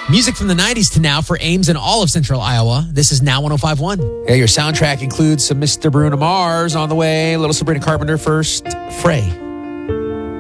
Music from the 90s to now for Ames and all of Central Iowa. This is Now 105.1. Yeah, your soundtrack includes some Mr. Bruno Mars on the way, a little Sabrina Carpenter first, Frey.